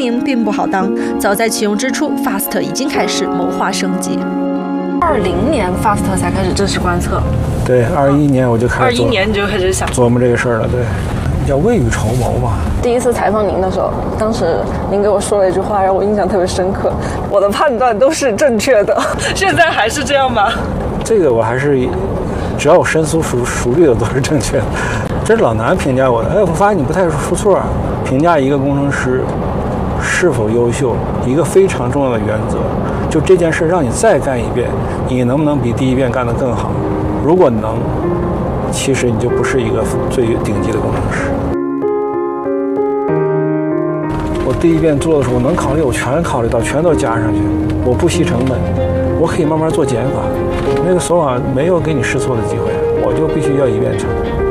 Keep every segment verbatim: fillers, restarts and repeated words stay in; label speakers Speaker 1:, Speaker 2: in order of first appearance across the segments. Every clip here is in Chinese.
Speaker 1: 名并不好当。早在启用之初 ，FAST 已经开始谋划升级。
Speaker 2: 二零年 FAST 才开始正式观测。
Speaker 3: 对，二一年我就开始。
Speaker 2: 二一年你就开始想
Speaker 3: 琢磨这个事儿了，对，叫未雨绸缪嘛。
Speaker 2: 第一次采访您的时候，当时您给我说了一句话，让我印象特别深刻。我的判断都是正确的，现在还是这样吗？
Speaker 3: 这个我还是，只要我深思熟熟虑的都是正确的。这是老南评价我的，哎，我发现你不太出错。评价一个工程师是否优秀，一个非常重要的原则，就这件事让你再干一遍，你能不能比第一遍干得更好？如果能，其实你就不是一个最顶级的工程师。我第一遍做的时候，能考虑我全考虑到，全都加上去，我不惜成本，我可以慢慢做减法。那个索网没有给你试错的机会，我就必须要一遍成。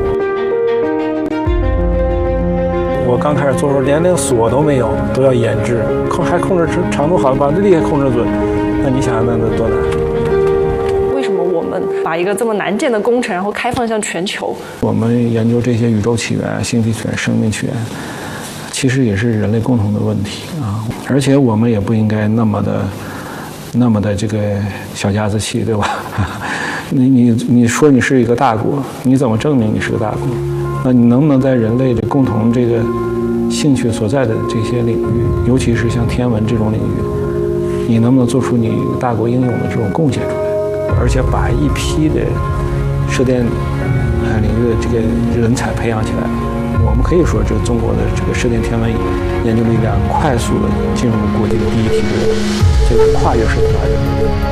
Speaker 3: 我刚开始做的时候，连那个锁都没有，都要研制，控还控制长度好，把力还控制准，那你想那那多难？
Speaker 2: 为什么我们把一个这么难建的工程，然后开放向全球？
Speaker 3: 我们研究这些宇宙起源、星体起源、生命起源，其实也是人类共同的问题啊！而且我们也不应该那么的、那么的这个小家子气，对吧？你你你说你是一个大国，你怎么证明你是个大国？那你能不能在人类的共同这个兴趣所在的这些领域，尤其是像天文这种领域，你能不能做出你大国应有的这种贡献出来？而且把一批的射电呃领域的这个人才培养起来，我们可以说，这中国的这个射电天文研究力量快速的进入国际的第一梯队，这个跨越式的发展。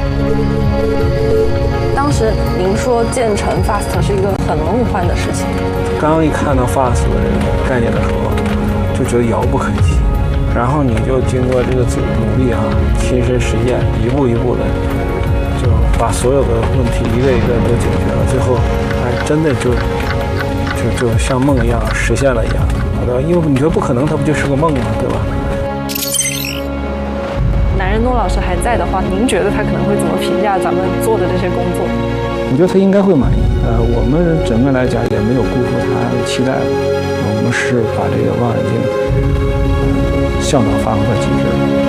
Speaker 2: 当时您说建成 FAST 是一个很梦幻的事情。
Speaker 3: 刚一看到 FAST 的概念的时候，就觉得遥不可及。然后你就经过这个努力啊，亲身实践，一步一步的，就把所有的问题一个一个都解决了。最后，哎，真的就就就像梦一样实现了一样，对吧？因为你觉得不可能，它不就是个梦吗？对吧？
Speaker 2: 南仁东老师还在的话，您觉得他可能会怎么评价咱们做的这些工作？
Speaker 3: 我觉得他应该会满意。呃，我们整个来讲也没有辜负他的期待，我们是把这个望远镜呃效能发挥到极致。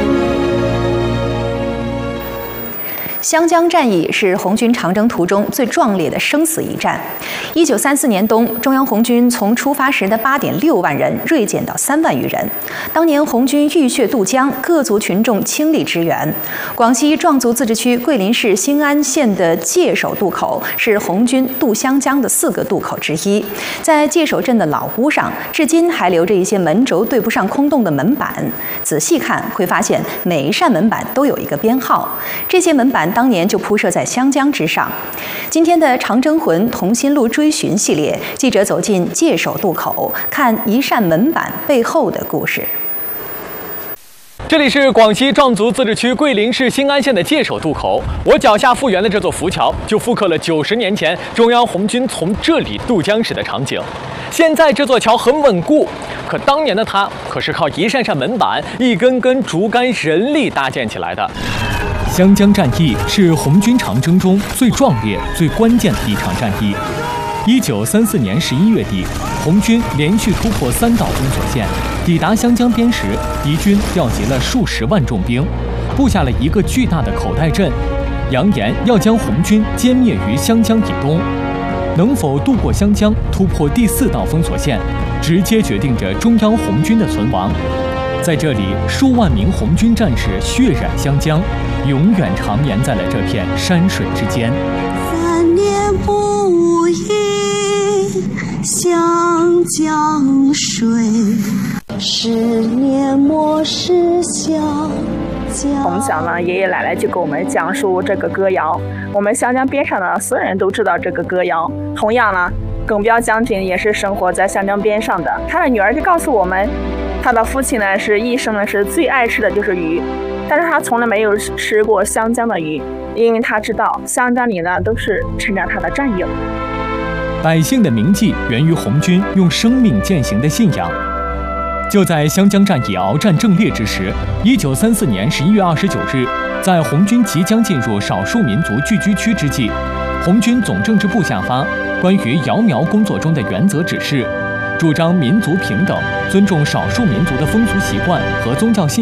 Speaker 4: 湘江战役是红军长征途中最壮烈的生死一战。一九三四年冬，中央红军从出发时的八点六万人锐减到三万余人。当年红军浴血渡江，各族群众倾力支援。广西壮族自治区桂林市兴安县的界首渡口是红军渡湘江的四个渡口之一。在界首镇的老屋上，至今还留着一些门轴对不上空洞的门板。仔细看会发现，每一扇门板都有一个编号。这些门板当年就铺设在湘江之上。今天的长征魂同心路追寻系列，记者走进界首渡口，看一扇门板背后的故事。
Speaker 5: 这里是广西壮族自治区桂林市兴安县的界首渡口，我脚下复原的这座浮桥就复刻了九十年前中央红军从这里渡江时的场景。现在这座桥很稳固，可当年的它可是靠一扇扇门板、一根根竹竿人力搭建起来的。湘江战役是红军长征中最壮烈、最关键的一场战役。一九三四年十一月底，红军连续突破三道封锁线，抵达湘江边时，敌军调集了数十万重兵，布下了一个巨大的口袋阵，扬言要将红军歼灭于湘江以东。能否渡过湘江，突破第四道封锁线，直接决定着中央红军的存亡。在这里，数万名红军战士血染湘江，永远长眠在了这片山水之间。
Speaker 6: 三年不应湘江水，十年莫失湘江。
Speaker 7: 从小呢，爷爷奶奶就给我们讲述这个歌谣，我们湘江边上呢，所有人都知道这个歌谣。同样呢，耿彪将军也是生活在湘江边上的，他的女儿就告诉我们，他的父亲呢是一生呢是最爱吃的就是鱼，但是他从来没有吃过湘江的鱼，因为他知道湘江里呢都是趁着他的战友。
Speaker 5: 百姓的铭记源于红军用生命践行的信仰。就在湘江战役鏖战正烈之时，一九三四年十一月二十九日，在红军即将进入少数民族聚居区之际，红军总政治部下发关于摇苗工作中的原则指示，主张民族平等，尊重少数民族的风俗习惯和宗教信仰。